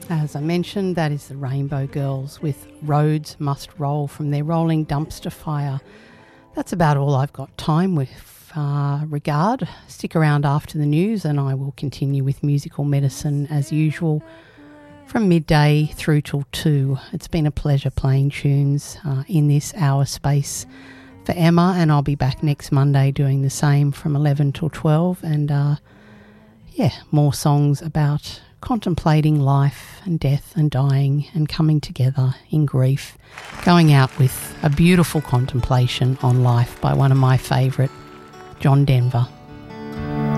As I mentioned, that is the Rainbow Girls with Roads Must Roll from their Rolling Dumpster Fire. That's about all I've got time with. Regard. Stick around after the news and I will continue with musical medicine as usual from midday through till 2. It's been a pleasure playing tunes in this hour space for Emma, and I'll be back next Monday doing the same from 11 till 12, and more songs about contemplating life and death and dying and coming together in grief. Going out with a beautiful contemplation on life by one of my favourite, John Denver.